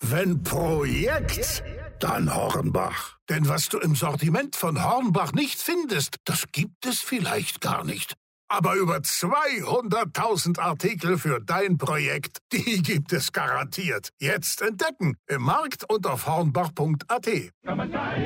Wenn Projekt, dann Hornbach. Denn was du im Sortiment von Hornbach nicht findest, das gibt es vielleicht gar nicht. Aber über 200.000 Artikel für dein Projekt, die gibt es garantiert. Jetzt entdecken im Markt und auf hornbach.at.